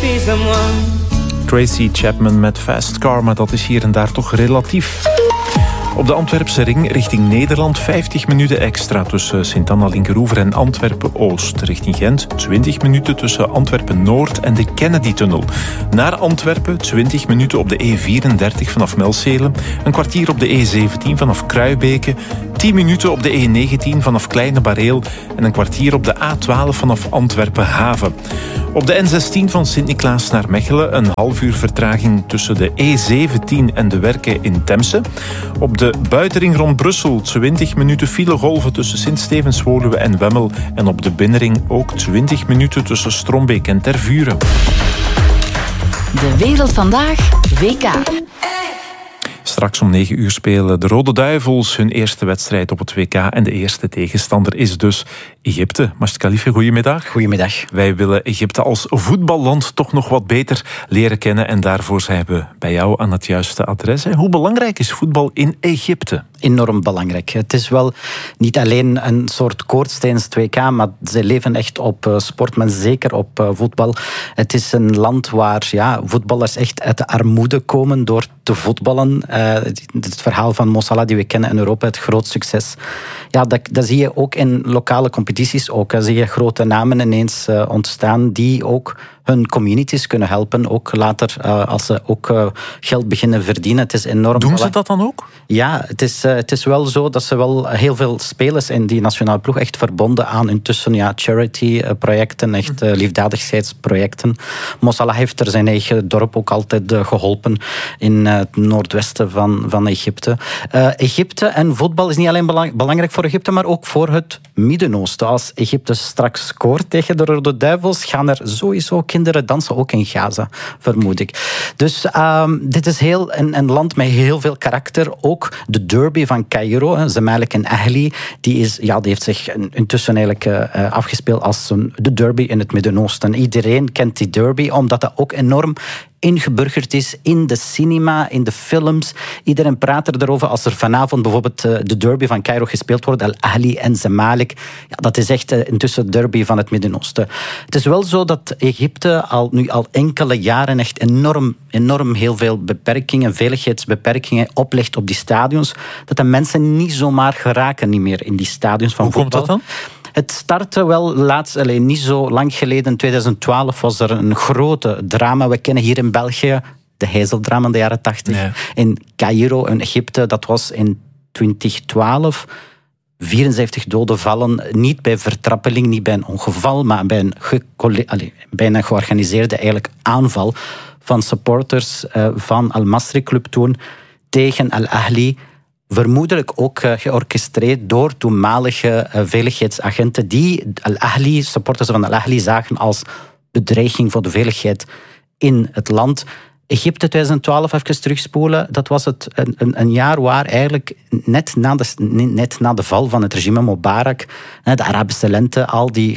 be someone. Tracy Chapman met Fast Car, maar dat is hier en daar toch relatief. Op de Antwerpse ring richting Nederland 50 minuten extra tussen Sint-Anna-Linkeroever en Antwerpen-Oost. Richting Gent 20 minuten tussen Antwerpen-Noord en de Kennedy-tunnel. Naar Antwerpen 20 minuten op de E34 vanaf Melcelen, een kwartier op de E17 vanaf Kruibeke, 10 minuten op de E19 vanaf Kleine Bareel en een kwartier op de A12 vanaf Antwerpen-Haven. Op de N16 van Sint-Niklaas naar Mechelen een half uur vertraging tussen de E17 en de Werken in Temse. Op de buitenring rond Brussel 20 minuten filegolven tussen Sint-Stevens-Woluwe en Wemmel. En op de binnenring ook 20 minuten tussen Strombeek en Tervuren. De wereld vandaag, WK. Straks om 9 uur spelen de Rode Duivels hun eerste wedstrijd op het WK. En de eerste tegenstander is dus Egypte. Majid Khalifi, goedemiddag. Goedemiddag. Wij willen Egypte als voetballand toch nog wat beter leren kennen. En daarvoor zijn we bij jou aan het juiste adres. Hoe belangrijk is voetbal in Egypte? Enorm belangrijk. Het is wel niet alleen een soort koorts tijdens het WK, maar ze leven echt op sport, maar zeker op voetbal. Het is een land waar voetballers echt uit de armoede komen door te voetballen. Het verhaal van Mo Salah die we kennen in Europa, het groot succes. Ja, dat zie je ook in lokale competities ook. Zie je grote namen ineens ontstaan die ook hun communities kunnen helpen. Ook later, als ze ook geld beginnen verdienen. Het is enorm. Doen ze dat dan ook? Ja, het is wel zo dat ze wel heel veel spelers in die nationale ploeg echt verbonden aan intussen charity-projecten, echt liefdadigheidsprojecten. Mo Salah heeft er zijn eigen dorp ook altijd geholpen in het noordwesten van Egypte. Egypte en voetbal is niet alleen belangrijk voor Egypte, maar ook voor het Midden-Oosten. Als Egypte straks scoort tegen de Rode Duivels, gaan er sowieso kinderen dansen, ook in Gaza, vermoed ik. Dus dit is een land met heel veel karakter. Ook de derby van Cairo, Zamalek en Ahli, die heeft zich intussen eigenlijk afgespeeld als de derby in het Midden-Oosten. Iedereen kent die derby, omdat dat ook enorm ingeburgerd is in de cinema, in de films. Iedereen praat erover als er vanavond bijvoorbeeld de derby van Cairo gespeeld wordt, Al-Ahli en Zamalek. Ja, dat is echt intussen de derby van het Midden-Oosten. Het is wel zo dat Egypte al enkele jaren echt enorm heel veel beperkingen, veiligheidsbeperkingen oplegt op die stadions, dat de mensen niet zomaar geraken niet meer in die stadions van voetbal. Hoe komt dat dan? Het startte wel niet zo lang geleden. In 2012 was er een grote drama. We kennen hier in België de Heizeldrama in de jaren 80. Ja. In Cairo, in Egypte, dat was in 2012. 74 doden vallen, niet bij vertrappeling, niet bij een ongeval, maar bij een georganiseerde aanval van supporters van Al-Masri Club toen tegen Al-Ahli. Vermoedelijk ook georchestreerd door toenmalige veiligheidsagenten die supporters van Al-Ahli zagen als bedreiging voor de veiligheid in het land. Egypte 2012, even terugspoelen, dat was een jaar waar eigenlijk net na de val van het regime Mubarak, de Arabische lente,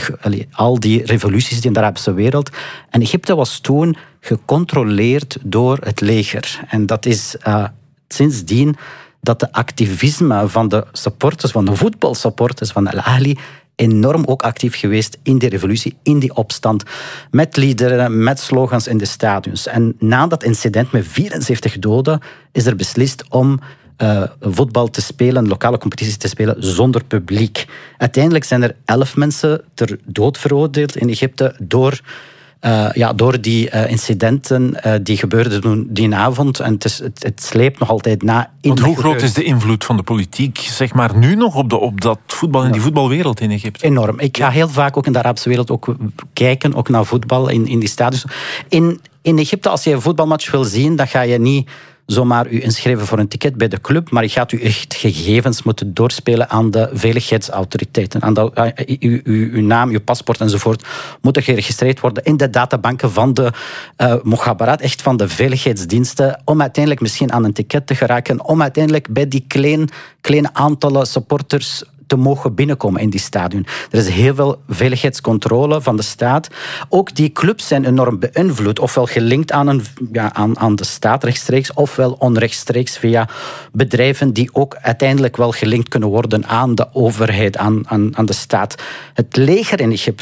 al die revoluties in de Arabische wereld. En Egypte was toen gecontroleerd door het leger. En dat is sindsdien dat de activisme van de supporters, van de voetbalsupporters van Al-Ahli, enorm ook actief geweest in die revolutie, in die opstand, met liederen, met slogans in de stadions. En na dat incident met 74 doden is er beslist om voetbal te spelen, lokale competities te spelen, zonder publiek. Uiteindelijk zijn er 11 mensen ter dood veroordeeld in Egypte door die incidenten die gebeurden toen die avond. En het sleept nog altijd na. Want hoe groot is de invloed van de politiek, zeg maar, nu nog op dat voetbal en die voetbalwereld in Egypte? Enorm. Ik ga heel vaak ook in de Arabische wereld ook kijken, ook naar voetbal in die stadions. In Egypte, als je een voetbalmatch wil zien, dan ga je niet zomaar u inschrijven voor een ticket bij de club, maar je gaat u echt gegevens moeten doorspelen aan de veiligheidsautoriteiten. Uw naam, uw paspoort enzovoort moeten geregistreerd worden in de databanken van de Mokhabarat, echt van de veiligheidsdiensten, om uiteindelijk misschien aan een ticket te geraken, om uiteindelijk bij die kleine aantallen supporters te mogen binnenkomen in die stadion. Er is heel veel veiligheidscontrole van de staat. Ook die clubs zijn enorm beïnvloed, ofwel gelinkt aan de staat rechtstreeks, ofwel onrechtstreeks via bedrijven die ook uiteindelijk wel gelinkt kunnen worden aan de overheid, aan de staat. Het leger in Egypte,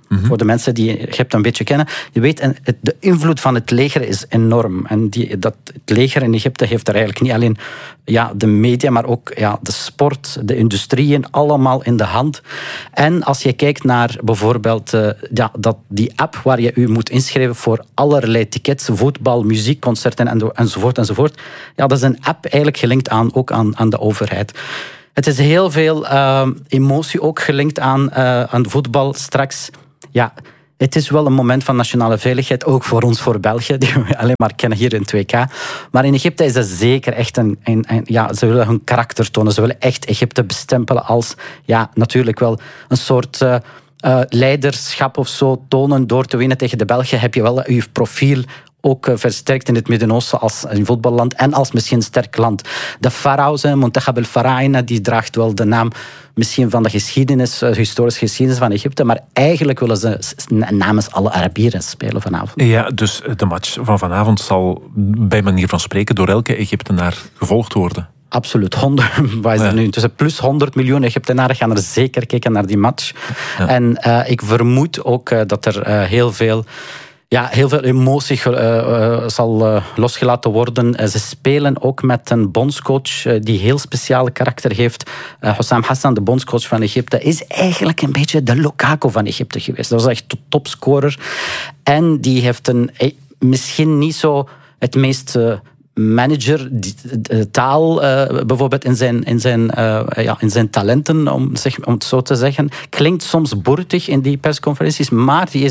Voor de mensen die Egypte een beetje kennen. Je weet, de invloed van het leger is enorm. En het leger in Egypte heeft er eigenlijk niet alleen de media, maar ook de sport, de industrieën, allemaal in de hand. En als je kijkt naar bijvoorbeeld die app waar je u moet inschrijven voor allerlei tickets, voetbal, muziek, concerten enzovoort. Ja, dat is een app eigenlijk gelinkt aan de overheid. Het is heel veel emotie ook gelinkt aan voetbal straks. Ja, het is wel een moment van nationale veiligheid, ook voor ons, voor België, die we alleen maar kennen hier in 2K. Maar in Egypte is dat zeker echt ze willen hun karakter tonen. Ze willen echt Egypte bestempelen als, natuurlijk wel een soort leiderschap of zo tonen. Door te winnen tegen de Belgen heb je wel je profiel ook versterkt in het Midden-Oosten als een voetballand en als misschien een sterk land. De Farao's, Muntakhab el-Faraina, die draagt wel de naam misschien van de historische geschiedenis van Egypte, maar eigenlijk willen ze namens alle Arabieren spelen vanavond. Ja, dus de match van vanavond zal bij manier van spreken door elke Egyptenaar gevolgd worden. Absoluut. Tussen plus 100 miljoen Egyptenaren gaan er zeker kijken naar die match. Ja. En ik vermoed ook dat er heel veel emotie zal losgelaten worden. Ze spelen ook met een bondscoach die heel speciale karakter heeft. Hossam Hassan, de bondscoach van Egypte, is eigenlijk een beetje de Lukaku van Egypte geweest. Dat was echt topscorer. En die heeft misschien niet zo het meest manager taal bijvoorbeeld in zijn talenten, om het zo te zeggen. Klinkt soms boertig in die persconferenties, maar die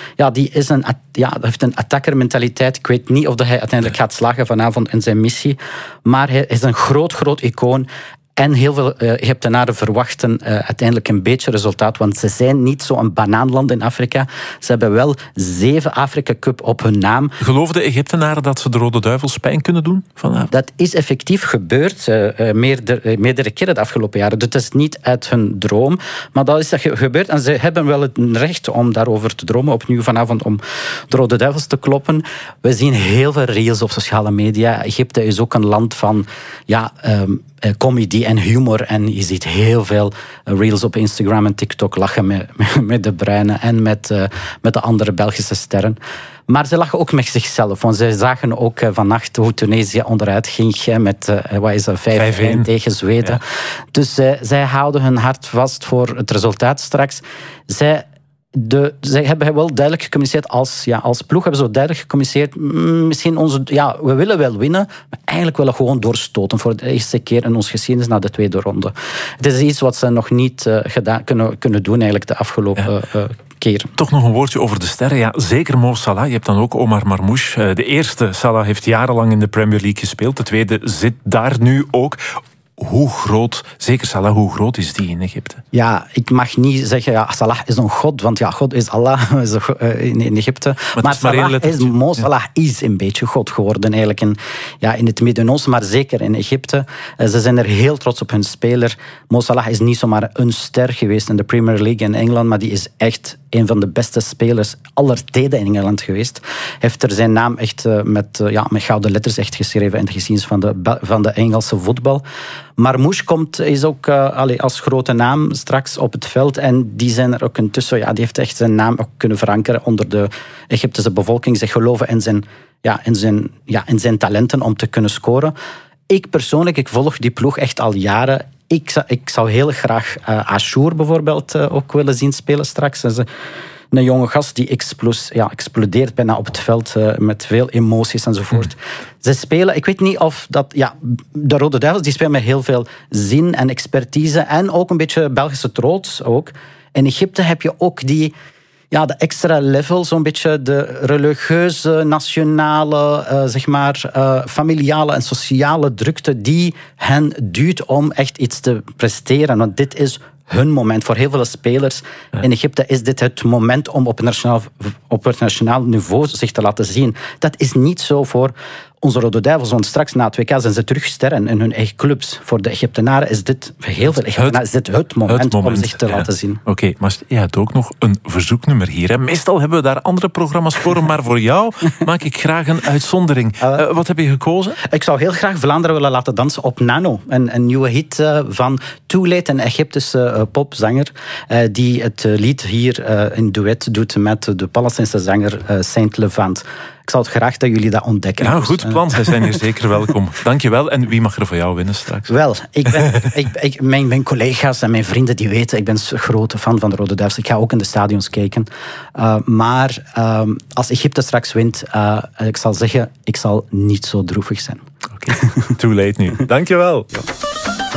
heeft een attackermentaliteit. Ik weet niet of hij uiteindelijk gaat slagen vanavond in zijn missie, maar hij is een groot icoon. En heel veel Egyptenaren verwachten uiteindelijk een beetje resultaat, want ze zijn niet zo'n banaanland in Afrika. Ze hebben wel 7 Afrika Cup op hun naam. Geloven de Egyptenaren dat ze de Rode Duivels pijn kunnen doen vanavond? Dat is effectief gebeurd meerdere keren de afgelopen jaren. Dat is niet uit hun droom, maar dat is gebeurd. En ze hebben wel het recht om daarover te dromen, opnieuw vanavond om de Rode Duivels te kloppen. We zien heel veel reels op sociale media. Egypte is ook een land van comedy en humor. En je ziet heel veel reels op Instagram en TikTok lachen met de Bruyne en met de andere Belgische sterren. Maar ze lachen ook met zichzelf. Want ze zagen ook vannacht hoe Tunesië onderuit ging met 5-1 tegen Zweden. Ja. Dus zij houden hun hart vast voor het resultaat straks. Zij hebben wel duidelijk gecommuniceerd als ploeg hebben ze duidelijk gecommuniceerd. Misschien we willen wel winnen, maar eigenlijk willen we gewoon doorstoten voor de eerste keer in onze geschiedenis naar de tweede ronde. Het is iets wat ze nog niet kunnen doen eigenlijk de afgelopen keren. Toch nog een woordje over de sterren. Ja, zeker Mo Salah. Je hebt dan ook Omar Marmouche. De eerste, Salah, heeft jarenlang in de Premier League gespeeld. De tweede zit daar nu ook. Hoe groot, zeker Salah, hoe groot is die in Egypte? Ja, ik mag niet zeggen, Salah is een god, want God is Allah in Egypte. Maar Mo Salah is een beetje god geworden eigenlijk in het Midden-Oosten, maar zeker in Egypte. Ze zijn er heel trots op hun speler. Mo Salah is niet zomaar een ster geweest in de Premier League in Engeland, maar die is echt een van de beste spelers aller tijden in Engeland geweest. Heeft er zijn naam echt met gouden letters echt geschreven in de geschiedenis van de Engelse voetbal. Marmouche is ook als grote naam straks op het veld. En die zijn er ook intussen. Ja, die heeft echt zijn naam ook kunnen verankeren onder de Egyptische bevolking. Ze geloven in zijn talenten om te kunnen scoren. Ik persoonlijk, volg die ploeg echt al jaren. Ik zou heel graag Ashour bijvoorbeeld ook willen zien spelen straks. Een jonge gast die explodeert bijna op het veld met veel emoties enzovoort. Ze spelen, ik weet niet of dat... Ja, de Rode Duivels die spelen met heel veel zin en expertise en ook een beetje Belgische trots ook. In Egypte heb je ook de extra level, zo'n beetje de religieuze, nationale, familiale en sociale drukte die hen duwt om echt iets te presteren. Want dit is hun moment. Voor heel veel spelers in Egypte is dit het moment om op het nationaal niveau zich te laten zien. Dat is niet zo voor onze Rode Duivels, want straks na het WK zijn ze terug sterren in hun eigen clubs. Voor de Egyptenaren is dit, heel veel Egyptenaren, is dit het moment om zich te laten zien. Oké, maar je hebt ook nog een verzoeknummer hier. Hè? Meestal hebben we daar andere programma's voor, maar voor jou maak ik graag een uitzondering. Wat heb je gekozen? Ik zou heel graag Vlaanderen willen laten dansen op Nano. Een nieuwe hit van Too Late, een Egyptische popzanger, die het lied hier in duet doet met de Palestijnse zanger Saint Levant. Ik zou het graag dat jullie dat ontdekken. Ja, goed plan. Zij zijn hier zeker welkom. Dankjewel. En wie mag er voor jou winnen straks? Wel, mijn collega's en mijn vrienden die weten, ik ben een grote fan van de Rode Duivels. Ik ga ook in de stadions kijken. Maar als Egypte straks wint, ik zal zeggen, ik zal niet zo droevig zijn. Oké, too late nu. Dankjewel. Ja.